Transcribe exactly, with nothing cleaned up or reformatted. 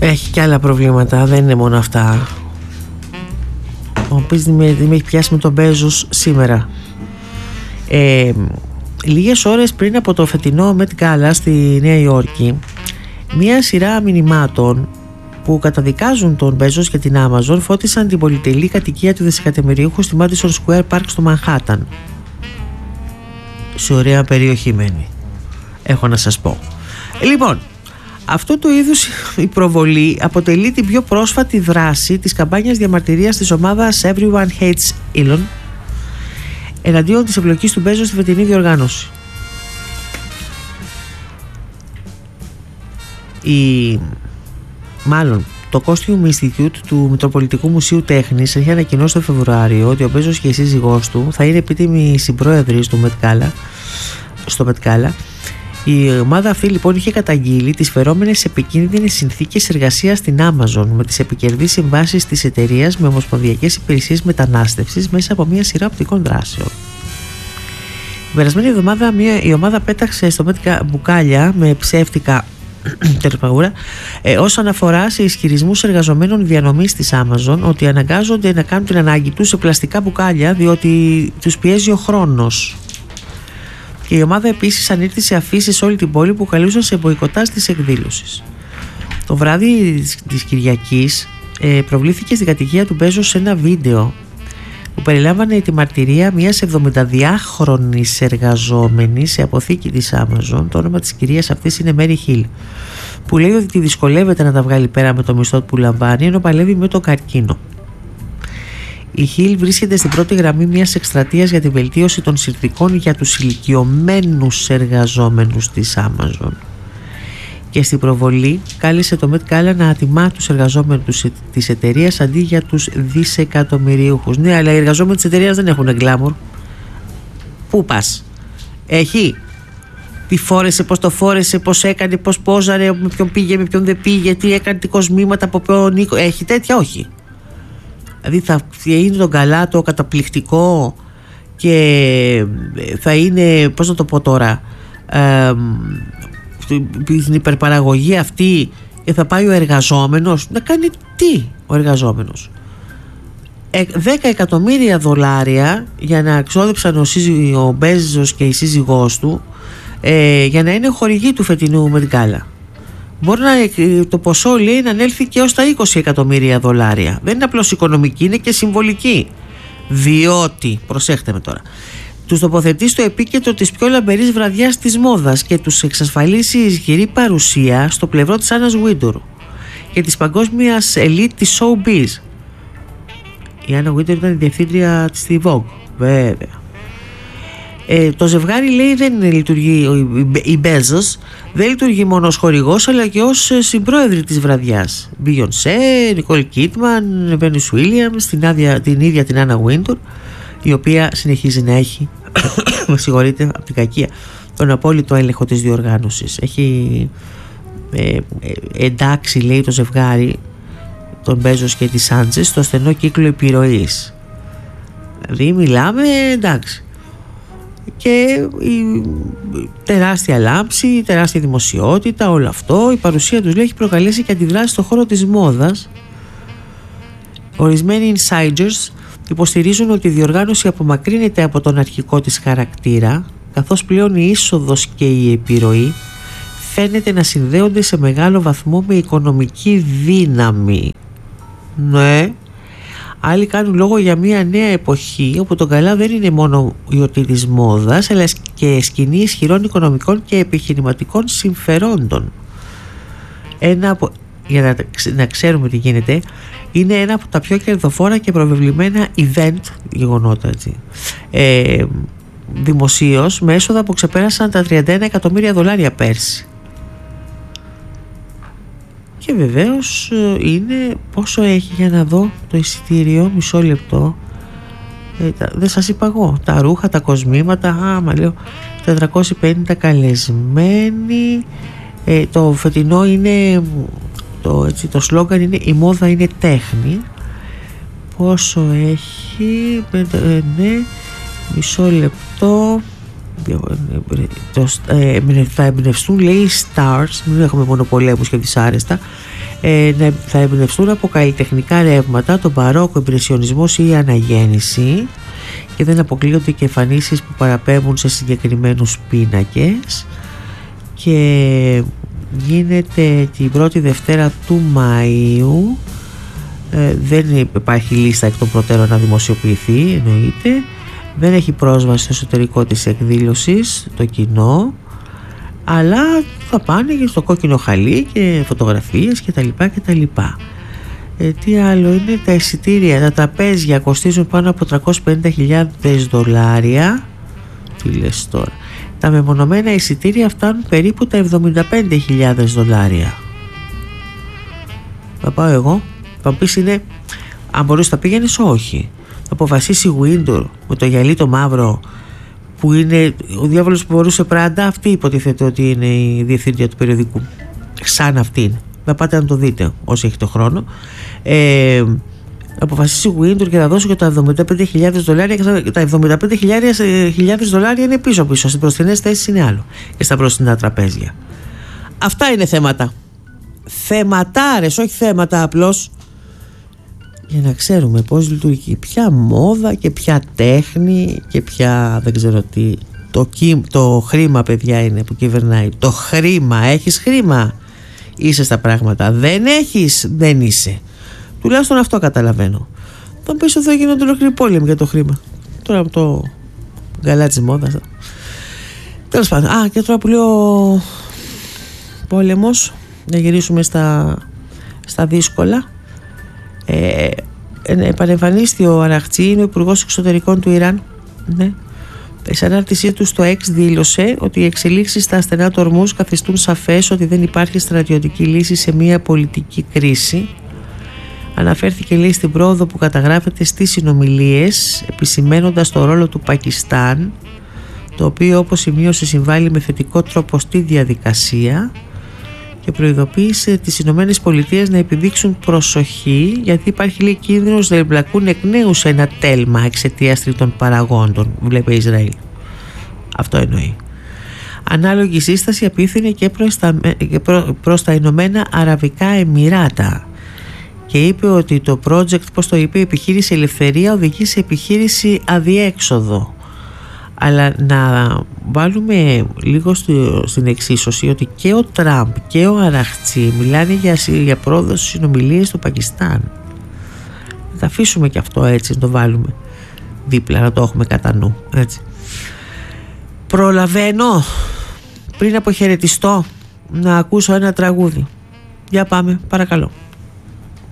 έχει και άλλα προβλήματα, δεν είναι μόνο αυτά. Ο οποίος με έχει πιάσει με τον Μπέζος σήμερα. ε, Λίγες ώρες πριν από το φετινό Met Gala στη Νέα Υόρκη, μία σειρά μηνυμάτων που καταδικάζουν τον Μπέζος και την Amazon φώτισαν την πολυτελή κατοικία του δισεκατομμυριούχου στη Madison Square Park στο Μανχάταν. Σε ωραία περιοχή μένει, έχω να σας πω. Λοιπόν, αυτού του είδους η προβολή αποτελεί την πιο πρόσφατη δράση της καμπάνιας διαμαρτυρίας της ομάδας Everyone Hates Elon εναντίον της εμπλοκής του Μπέζος στη φετινή διοργάνωση. Η... Μάλλον, το Costume Institute του Μητροπολιτικού Μουσείου Τέχνης έχει ανακοινώσει το Φεβρουάριο ότι ο Μπέζος και η σύζυγός του θα είναι επίτιμοι συμπρόεδροι στο Met Gala, στο Met Gala. Η ομάδα αυτή λοιπόν είχε καταγγείλει τις φερόμενες επικίνδυνες συνθήκες εργασίας στην Amazon με τις επικερδείς συμβάσεις της εταιρείας με ομοσπονδιακές υπηρεσίες μετανάστευσης μέσα από μια σειρά οπτικών δράσεων. Την περασμένη εβδομάδα μια, η ομάδα πέταξε στο Met μπουκάλια με ψεύτικα ε, όσον αφορά σε ισχυρισμούς εργαζομένων διανομής της Amazon ότι αναγκάζονται να κάνουν την ανάγκη τους σε πλαστικά μπουκάλια διότι τους πιέζει ο χρόνος. Και η ομάδα επίσης ανήρθε σε αφήσεις σε όλη την πόλη που καλούσαν σε μποϊκοτάζ της εκδήλωσης. Το βράδυ της Κυριακής ε, προβλήθηκε στην κατοικία του Μπέζος σε ένα βίντεο που περιλάμβανε τη μαρτυρία μιας εβδομηνταδυάχρονης εργαζόμενης σε αποθήκη της Amazon. Το όνομα της κυρίας αυτής είναι Mary Hill, που λέει ότι τη δυσκολεύεται να τα βγάλει πέρα με το μισθό που λαμβάνει ενώ παλεύει με το καρκίνο. Η Hill βρίσκεται στην πρώτη γραμμή μιας εκστρατείας για τη βελτίωση των συνθηκών για τους ηλικιωμένους εργαζόμενους της Amazon. Και στην προβολή κάλεσε το Met Gala να ατιμά τους εργαζόμενους της εταιρείας αντί για τους δισεκατομμυριούχους. Ναι, αλλά οι εργαζόμενοι της εταιρείας δεν έχουν γκλάμουρ. Πού πας? Έχει. Τι φόρεσε, πώς το φόρεσε, πώς έκανε, πώς πόζαρε, με ποιον πήγε, με ποιον δεν πήγε, τι έκανε, τι κοσμήματα, από ποιον οίκο. Έχει τέτοια? Όχι. Δηλαδή θα είναι τον καλά το καταπληκτικό και θα είναι, πώς να το πω τώρα, ε, την υπερπαραγωγή αυτή και θα πάει ο εργαζόμενος να κάνει τι ο εργαζόμενος? δέκα εκατομμύρια δολάρια για να ξόδεψαν ο, σύζυ, ο Μπέζος και η σύζυγός του ε, για να είναι χορηγοί του φετινού Met Gala. Μπορεί να, το ποσό λέει να ανέλθει και ως τα είκοσι εκατομμύρια δολάρια. Δεν είναι απλώς οικονομική, είναι και συμβολική. Διότι, προσέχτε με τώρα, τους τοποθετεί στο επίκεντρο της πιο λαμπερής βραδιάς της μόδας και τους εξασφαλίσει ισχυρή παρουσία στο πλευρό της Άννας Wintour και της παγκόσμιας ελίτ της showbiz. Η Άννα Wintour ήταν η διευθύντρια της Vogue, βέβαια. Ε, το ζευγάρι λέει δεν λειτουργεί, η Μπέζος δεν λειτουργεί μόνο ως χορηγός αλλά και ως συμπρόεδρη της βραδιάς. Μπίγιονσε, Νικόλ Κίτμαν, Βένις Βίλιαμς, την, την ίδια την Άννα Wintour, η οποία συνεχίζει να έχει με συγχωρείτε από την κακία τον απόλυτο έλεγχο της διοργάνωσης. Έχει ε, ε, εντάξει λέει το ζευγάρι τον Μπέζος και τη Σάντζες στο στενό κύκλο επιρροής. Δηλαδή μιλάμε εντάξει. Και η τεράστια λάμψη, η τεράστια δημοσιότητα, όλο αυτό, η παρουσία τους λέει έχει προκαλέσει και αντιδράσεις στον χώρο της μόδας. Ορισμένοι insiders υποστηρίζουν ότι η διοργάνωση απομακρύνεται από τον αρχικό της χαρακτήρα, καθώς πλέον η είσοδος και η επιρροή φαίνεται να συνδέονται σε μεγάλο βαθμό με οικονομική δύναμη. Ναι. Άλλοι κάνουν λόγο για μια νέα εποχή όπου το καλά δεν είναι μόνο γιορτή της μόδας αλλά και σκηνή ισχυρών οικονομικών και επιχειρηματικών συμφερόντων. Ένα από, για να, να ξέρουμε τι γίνεται, είναι ένα από τα πιο κερδοφόρα και προβεβλημένα event γεγονότα έτσι, ε, δημοσίως με έσοδα που ξεπέρασαν τα τριάντα ένα εκατομμύρια δολάρια πέρσι. Και βεβαίως είναι πόσο έχει για να δω το εισιτήριο, μισό λεπτό, ε, τα, δεν σας είπα εγώ, τα ρούχα, τα κοσμήματα, άμα λέω τετρακόσιοι πενήντα καλεσμένοι, ε, το φετινό είναι, το, έτσι, το σλόγγαν είναι η μόδα είναι τέχνη. Πόσο έχει, ε, ναι, μισό λεπτό, θα εμπνευστούν, λέει, stars, μην έχουμε μόνο πολέμους και δυσάρεστα, θα εμπνευστούν από καλλιτεχνικά ρεύματα, τον μπαρόκο, ιμπρεσιονισμός ή η αναγέννηση, και δεν αποκλείονται και εμφανίσεις που παραπέμπουν σε συγκεκριμένους πίνακες, και γίνεται την πρώτη Δευτέρα του Μαΐου. Ε, δεν υπάρχει λίστα εκ των προτέρων να δημοσιοποιηθεί, εννοείται. Δεν έχει πρόσβαση στο εσωτερικό της εκδήλωσης το κοινό, αλλά θα πάνε και στο κόκκινο χαλί και φωτογραφίες και τα λοιπά και τα λοιπά. Ε, τι άλλο είναι? Τα εισιτήρια, τα τραπέζια κοστίζουν πάνω από τριακόσιες πενήντα χιλιάδες δολάρια. Τι λες τώρα? Τα μεμονωμένα εισιτήρια φτάνουν περίπου τα εβδομήντα πέντε χιλιάδες δολάρια. Θα πάω εγώ? Θα πεις είναι, αν μπορείς θα πήγαινες? Όχι. Θα αποφασίσει η Windows με το γυαλί το μαύρο, που είναι ο διάβολος που μπορούσε Πράντα, αυτή υποτίθεται ότι είναι η διευθύντρια του περιοδικού, σαν αυτήν. Θα πάτε να το δείτε όσοι έχετε χρόνο. ε, Αποφασίσει η Windows και θα δώσω και τα εβδομήντα πέντε χιλιάδες δολάρια, και τα εβδομήντα πέντε χιλιάδες δολάρια είναι πίσω πίσω, στις μπροστινές θέσεις είναι άλλο, και στα μπροστινά τραπέζια. Αυτά είναι θέματα. Θεματάρες, όχι θέματα απλώς, για να ξέρουμε πώς λειτουργεί ποια μόδα και ποια τέχνη και ποια δεν ξέρω τι. Το, το χρήμα, παιδιά, είναι που κυβερνάει. Το χρήμα. Έχεις χρήμα, είσαι στα πράγματα. Δεν έχεις, δεν είσαι. Τουλάχιστον αυτό καταλαβαίνω. Θα πεις ότι θα γίνονται ολόκληροι πόλεμοι για το χρήμα. Τώρα από το γκαλά της μόδας. Τέλος πάντων. Α, και τώρα που λέω πόλεμος, να γυρίσουμε στα, στα δύσκολα. Ε, επανεμφανίστη ο Αραχτζή, είναι ο υπουργός εξωτερικών του Ιράν. Ναι. Σε ανάρτησή του στο X δήλωσε ότι οι εξελίξεις στα στενά του Ορμούζ καθιστούν σαφές ότι δεν υπάρχει στρατιωτική λύση σε μια πολιτική κρίση. Αναφέρθηκε, λέει, στην πρόοδο που καταγράφεται στις συνομιλίες, επισημαίνοντας το ρόλο του Πακιστάν, το οποίο, όπως σημείωσε, συμβάλλει με θετικό τρόπο στη διαδικασία, και προειδοποίησε τις Ηνωμένες Πολιτείες να επιδείξουν προσοχή, γιατί υπάρχει, λέει, κίνδυνος να εμπλακούν εκ νέου σε ένα τέλμα εξαιτίας τρίτων παραγόντων, βλέπει Ισραήλ. Αυτό εννοεί. Ανάλογη σύσταση απίθυνε και προς τα, και προ, προς τα Ηνωμένα Αραβικά Εμιράτα, και είπε ότι το project, πώς το είπε, η επιχείρηση Ελευθερία οδηγεί σε επιχείρηση αδιέξοδο. Αλλά να βάλουμε λίγο στη, στην εξίσωση ότι και ο Τραμπ και ο Αραχτζή μιλάνε για, για πρόοδο στις συνομιλίες του Πακιστάν. Θα αφήσουμε και αυτό έτσι, να το βάλουμε δίπλα, να το έχουμε κατά νου, έτσι. Προλαβαίνω πριν αποχαιρετιστώ να ακούσω ένα τραγούδι. Για πάμε, παρακαλώ.